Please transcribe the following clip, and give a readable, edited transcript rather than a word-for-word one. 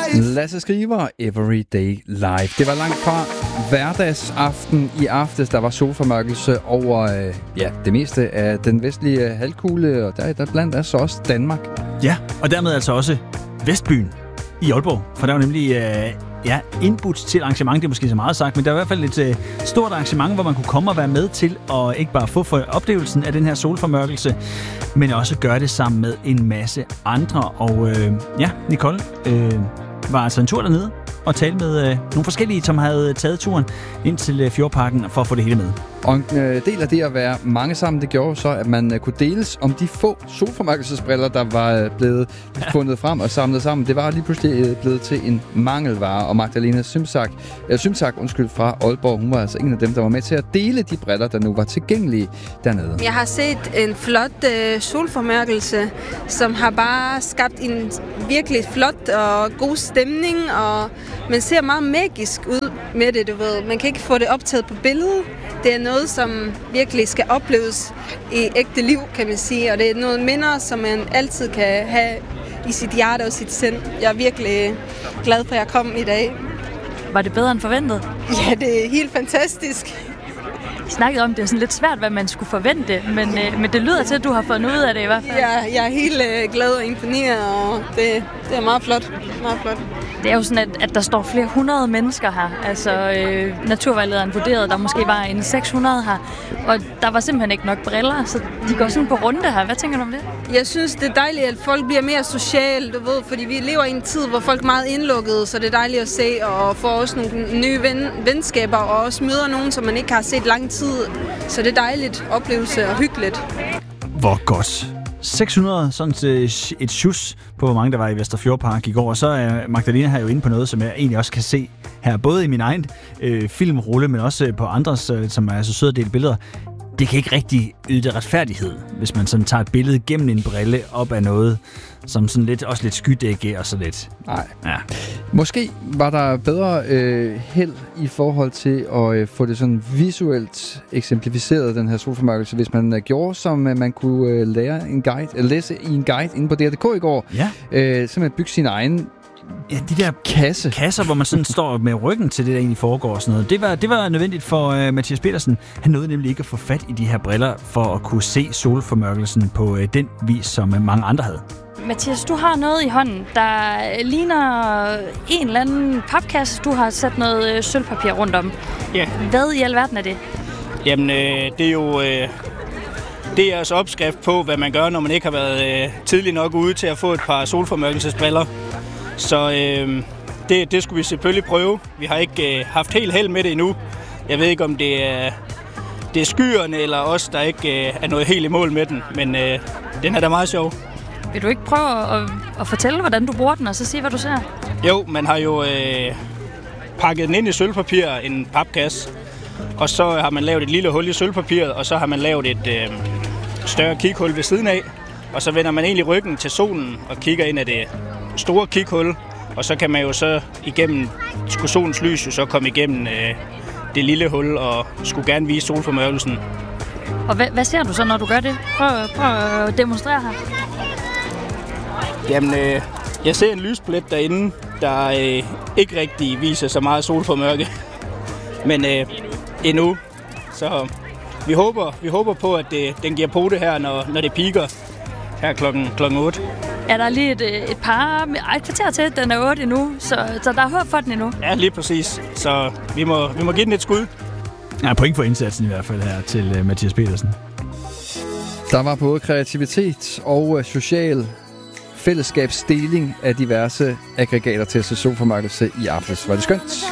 Lasse Skriver, Everyday Life. Det var langt fra hverdagsaften i aftes. Der var solformørkelse over det meste af den vestlige halvkugle, og der blandt altså også Danmark. Ja, og dermed altså også Vestbyen i Aalborg. For der var nemlig indbudt til arrangement, det er måske så meget sagt, men der er i hvert fald et stort arrangement, hvor man kunne komme og være med til og ikke bare få for oplevelsen af den her solformørkelse, men også gøre det sammen med en masse andre. Og Nicole var altså en tur dernede og tale med nogle forskellige, som havde taget turen ind til Fjordparken for at få det hele med. Og en del af det at være mange sammen, det gjorde så, at man kunne deles om de få solformørkelsesbriller, der var blevet fundet frem og samlet sammen. Det var lige pludselig blevet til en mangelvare, og Magdalena Symsak fra Aalborg, hun var altså en af dem, der var med til at dele de briller, der nu var tilgængelige dernede. Jeg har set en flot solformørkelse, som har bare skabt en virkelig flot og god stemning, og man ser meget magisk ud med det, du ved. Man kan ikke få det optaget på billedet. Det er noget, som virkelig skal opleves i ægte liv, kan man sige. Og det er noget minder, som man altid kan have i sit hjerte og sit sind. Jeg er virkelig glad for, at jeg kom i dag. Var det bedre end forventet? Ja, det er helt fantastisk. Vi snakkede om, det er sådan lidt svært, hvad man skulle forvente, men det lyder til, at du har fået noget ud af det i hvert fald. Ja, jeg er helt glad og imponeret, og det er meget flot. Meget flot. Det er jo sådan, at der står flere hundrede mennesker her. Altså, naturvejlederen vurderede, at der måske var en 600 her, og der var simpelthen ikke nok briller, så de går sådan på runde her. Hvad tænker du om det? Jeg synes, det er dejligt, at folk bliver mere sociale, du ved, fordi vi lever i en tid, hvor folk er meget indlukkede, så det er dejligt at se og få også nogle nye venskaber, og også møder nogen, som man ikke har set lang tid. Så det er dejligt oplevelse og hyggeligt. Hvor godt. 600, sådan et sjus på, hvor mange der var i Vesterfjordpark i går. Og så er Magdalena her jo inde på noget, som jeg egentlig også kan se her, både i min egen filmrulle, men også på andres, som er så søde at dele billeder. Det kan ikke rigtig yde retfærdighed, hvis man sådan tager et billede gennem en brille op af noget, som sådan lidt skydække og så lidt. Nej. Ja. Måske var der bedre held i forhold til at få det sådan visuelt eksemplificeret, den her solformørkelse, hvis man gjorde, som man kunne læse i en guide inde på DR.dk i går. Ja. Simpelthen bygge sin egen de der kasser, hvor man sådan står med ryggen til det, der egentlig foregår og sådan noget. Det var nødvendigt for Mathias Petersen. Han nåede nemlig ikke at få fat i de her briller for at kunne se solformørkelsen på den vis, som mange andre havde. Mathias, du har noget i hånden, der ligner en eller anden papkasse. Du har sat noget sølvpapir rundt om. Ja. Hvad i alverden er det? Jamen, det er jo det er altså opskrift på, hvad man gør, når man ikke har været tidligt nok ude til at få et par solformørkelsesbriller. Så det skulle vi selvfølgelig prøve. Vi har ikke haft helt held med det endnu. Jeg ved ikke, om det er skyerne eller os, der ikke er noget helt i mål med den. Men den er da meget sjov. Vil du ikke prøve at fortælle, hvordan du bruger den, og så sige, hvad du ser? Jo, man har jo pakket den ind i sølvpapir, en papkasse. Og så har man lavet et lille hul i sølvpapiret, og så har man lavet et større kighul ved siden af. Og så vender man egentlig ryggen til solen og kigger ind af det store kighul. Og så kan man jo så skulle solens lys jo så komme igennem det lille hul og skulle gerne vise solformørkelsen. Og hvad ser du så, når du gør det? Prøv at demonstrere her. Jamen, jeg ser en lysplet derinde, der ikke rigtig viser så meget solformørke. Men endnu. Så vi håber på, at den giver på det her, når det piker her klokken 8. Er der lige et kvarter til, den er 8 endnu, så der er håb for den endnu? Ja, lige præcis. Så vi må give den et skud. Ja, point for indsatsen i hvert fald her til Mathias Petersen. Der var både kreativitet og social fællesskabsdeling af diverse aggregater til solformørkelse i aftes. Var det skønt?